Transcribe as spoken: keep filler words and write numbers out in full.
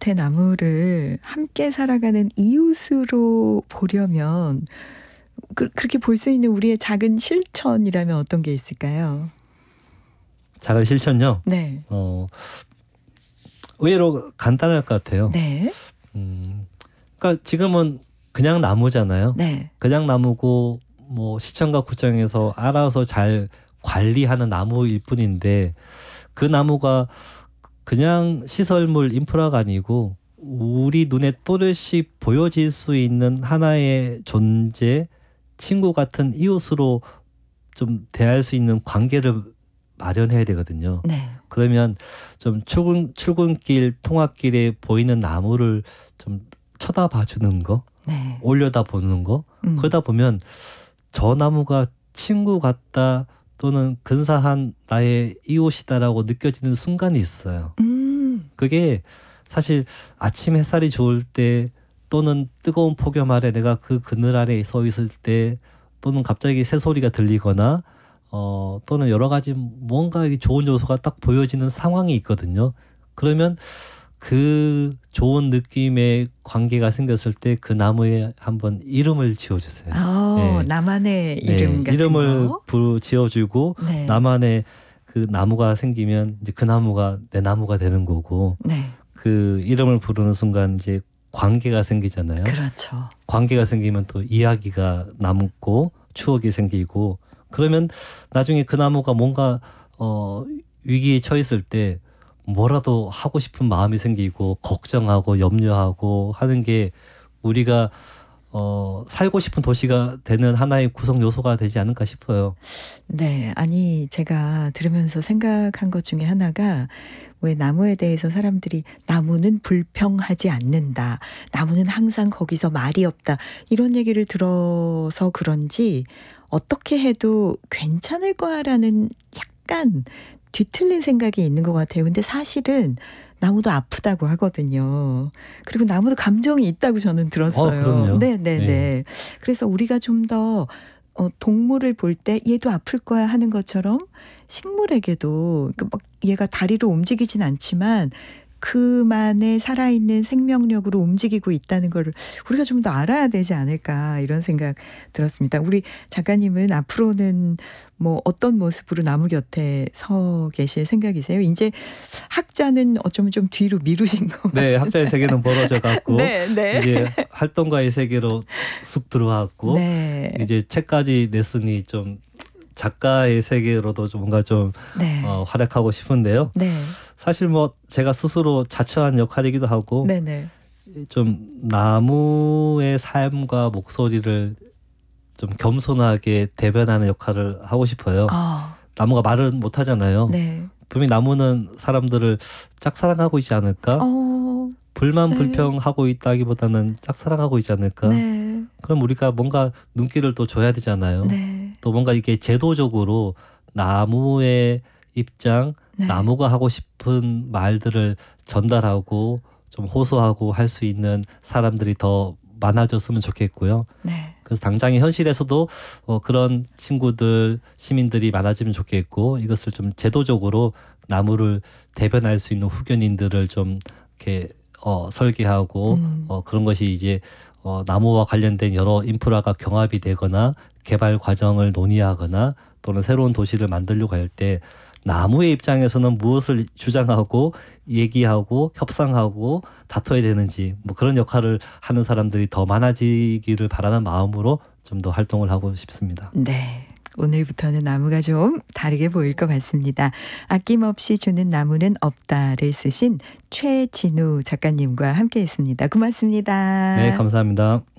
곁에 나무를 함께 살아가는 이웃으로 보려면 그, 그렇게 볼 수 있는 우리의 작은 실천이라면 어떤 게 있을까요? 작은 실천요? 네. 어, 의외로 간단할 것 같아요. 네. 음, 그러니까 지금은 그냥 나무잖아요. 네. 그냥 나무고 뭐 시청과 구청에서 알아서 잘 관리하는 나무일 뿐인데 그 나무가 그냥 시설물 인프라가 아니고 우리 눈에 또렷이 보여질 수 있는 하나의 존재, 친구 같은 이웃으로 좀 대할 수 있는 관계를 마련해야 되거든요. 네. 그러면 좀 출근, 출근길, 통학길에 보이는 나무를 좀 쳐다봐 주는 거, 네. 올려다 보는 거. 음. 그러다 보면 저 나무가 친구 같다 또는 근사한 나의 이웃이다라고 느껴지는 순간이 있어요. 음. 그게 사실 아침 햇살이 좋을 때 또는 뜨거운 폭염 아래 내가 그 그늘 아래에 서 있을 때 또는 갑자기 새소리가 들리거나 어, 또는 여러 가지 뭔가 좋은 요소가 딱 보여지는 상황이 있거든요. 그러면 그 좋은 느낌의 관계가 생겼을 때 그 나무에 한번 이름을 지어주세요. 아, 네. 나만의 이름 네, 같은 이름을 거. 부, 지어주고 네. 나만의 그 나무가 생기면 이제 그 나무가 내 나무가 되는 거고 네. 그 이름을 부르는 순간 이제 관계가 생기잖아요. 그렇죠. 관계가 생기면 또 이야기가 남고 추억이 생기고 그러면 나중에 그 나무가 뭔가 어, 위기에 처했을 때 뭐라도 하고 싶은 마음이 생기고 걱정하고 염려하고 하는 게 우리가 어, 살고 싶은 도시가 되는 하나의 구성 요소가 되지 않을까 싶어요. 네. 아니 제가 들으면서 생각한 것 중에 하나가 왜 나무에 대해서 사람들이 나무는 불평하지 않는다. 나무는 항상 거기서 말이 없다. 이런 얘기를 들어서 그런지 어떻게 해도 괜찮을 거야라는 약간 뒤틀린 생각이 있는 것 같아요. 근데 사실은 나무도 아프다고 하거든요. 그리고 나무도 감정이 있다고 저는 들었어요. 어, 그럼요. 네네네. 네. 그래서 우리가 좀 더 어, 동물을 볼 때 얘도 아플 거야 하는 것처럼 식물에게도 막 얘가 다리로 움직이진 않지만 그만의 살아있는 생명력으로 움직이고 있다는 걸 우리가 좀 더 알아야 되지 않을까 이런 생각 들었습니다. 우리 작가님은 앞으로는 뭐 어떤 모습으로 나무 곁에 서 계실 생각이세요? 이제 학자는 어쩌면 좀 뒤로 미루신 것 같아요. 네, 학자의 세계는 벌어져 갖고 네, 네. 이제 활동가의 세계로 쑥 들어왔고 네. 이제 책까지 냈으니 좀 작가의 세계로도 좀 뭔가 좀 네. 어, 활약하고 싶은데요. 네. 사실 뭐 제가 스스로 자처한 역할이기도 하고 네네. 좀 나무의 삶과 목소리를 좀 겸손하게 대변하는 역할을 하고 싶어요. 아, 나무가 말은 못 하잖아요. 네. 분명히 나무는 사람들을 짝사랑하고 있지 않을까? 어, 불만 네. 불평하고 있다기보다는 짝사랑하고 있지 않을까? 네. 그럼 우리가 뭔가 눈길을 또 줘야 되잖아요. 네. 또 뭔가 이게 제도적으로 나무의 입장, 네. 나무가 하고 싶은 말들을 전달하고 좀 호소하고 할 수 있는 사람들이 더 많아졌으면 좋겠고요. 네. 그래서 당장의 현실에서도 어, 그런 친구들, 시민들이 많아지면 좋겠고 이것을 좀 제도적으로 나무를 대변할 수 있는 후견인들을 좀 이렇게 어, 설계하고 음. 어, 그런 것이 이제 어, 나무와 관련된 여러 인프라가 경합이 되거나 개발 과정을 논의하거나 또는 새로운 도시를 만들려고 할 때 나무의 입장에서는 무엇을 주장하고 얘기하고 협상하고 다퉈야 되는지 뭐 그런 역할을 하는 사람들이 더 많아지기를 바라는 마음으로 좀 더 활동을 하고 싶습니다. 네. 오늘부터는 나무가 좀 다르게 보일 것 같습니다. 아낌없이 주는 나무는 없다를 쓰신 최진우 작가님과 함께했습니다. 고맙습니다. 네, 감사합니다.